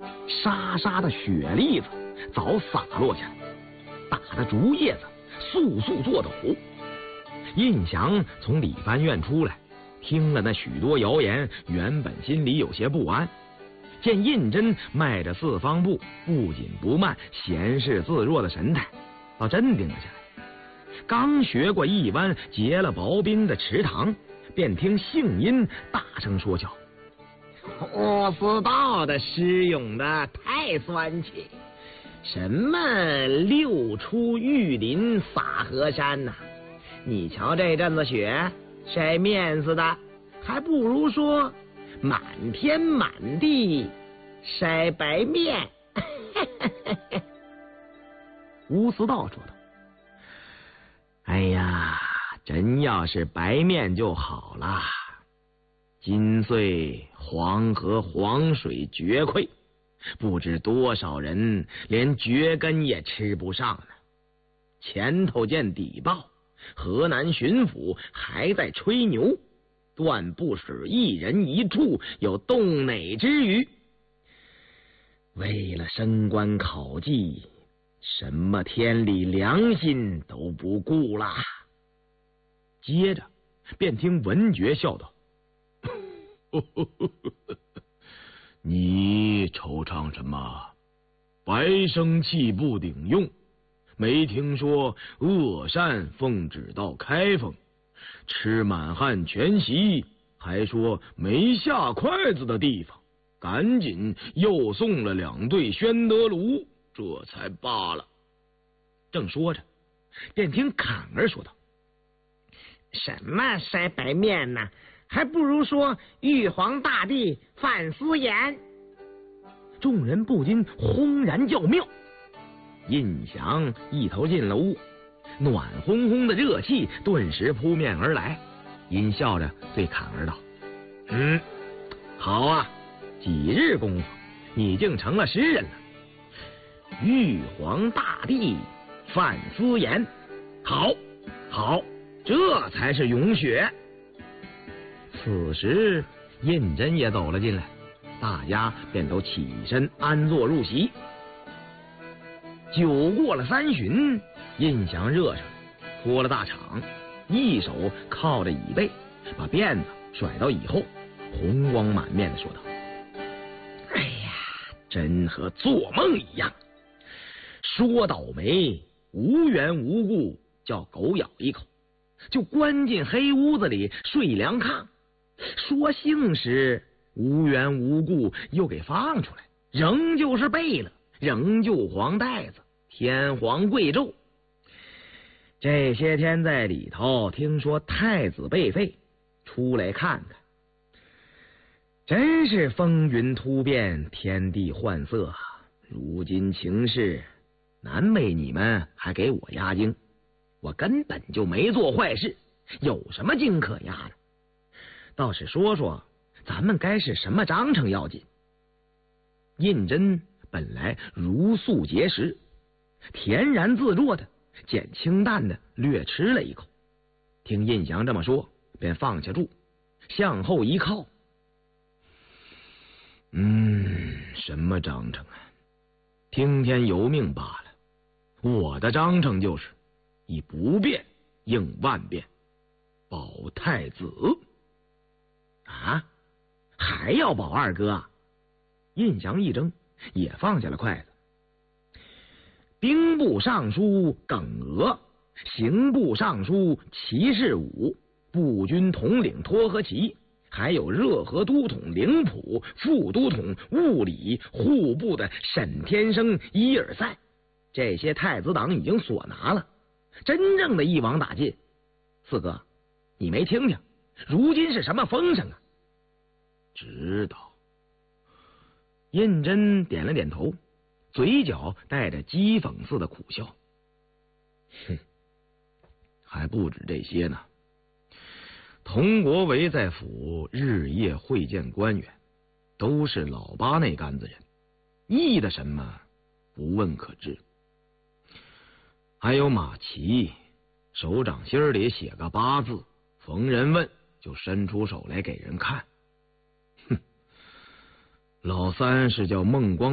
沙沙的雪粒子早洒落下来，打得竹叶子簌簌作抖。胤祥从理藩院出来，听了那许多谣言，原本心里有些不安。见胤禛迈着四方步，不紧不慢，闲适自若的神态，倒镇定了下来。刚学过一弯结了薄冰的池塘，便听杏音大声说教：“ 我知道的诗咏的太酸气，什么六出玉林洒河山呐、你瞧这阵子雪晒面子的，还不如说满天满地晒白面。” 吴思道说道：“哎呀，真要是白面就好了。今岁黄河黄水绝溃，不知多少人连蕨根也吃不上呢。前头见底报，河南巡抚还在吹牛，断不使一人一处有动馁之余。为了升官考绩，什么天理良心都不顾啦。”接着便听文觉笑道：“你惆怅什么？白生气不顶用，没听说恶善奉旨到开封，吃满汉全席，还说没下筷子的地方，赶紧又送了2对宣德炉，这才罢了。”正说着，便听坎儿说道：“ 什么晒白面呢？还不如说玉皇大帝犯私言。” 众人不禁轰然叫妙。胤祥一头进了屋，暖烘烘的热气顿时扑面而来。阴笑着对坎儿道：“好啊，几日功夫，你竟成了诗人了。玉皇大帝犯私言，好，好，这才是咏雪。”此时胤禛也走了进来，大家便都起身安坐入席。酒过了3巡，胤祥热上，脱了大氅，一手靠着椅背，把辫子甩到以后，红光满面的说道：“ 哎呀， 真和做梦一样。说倒霉，无缘无故叫狗咬一口，就关进黑屋子里睡凉炕；说幸时，无缘无故又给放出来，仍旧是背了，仍旧黄带子，天皇贵胄。这些天在里头听说太子被废，出来看看，真是风云突变，天地换色啊！如今情势难为你们还给我压惊，我根本就没做坏事，有什么惊可压呢？倒是说说咱们该是什么章程要紧。”胤禛本来如素节食，恬然自若的捡清淡的略吃了一口，听胤祥这么说，便放下箸，向后一靠：“什么章程啊？听天由命罢了。我的章程就是以不变应万变，保太子。”啊，还要保二哥啊？胤祥一怔，也放下了筷子。兵部尚书耿娥，刑部尚书齐士武，步军统领托和齐，还有热河都统凌普、副都统务理、户部的沈天生、伊尔赛，这些太子党已经所拿了，真正的一网打尽。四哥，你没听听，如今是什么风声啊？知道。胤禛点了点头，嘴角带着讥讽似的苦笑。还不止这些呢。佟国维在府日夜会见官员，都是老八那干子人，议的什么不问可知。还有马齐，手掌心里写个8字，逢人问就伸出手来给人看。老三是叫孟光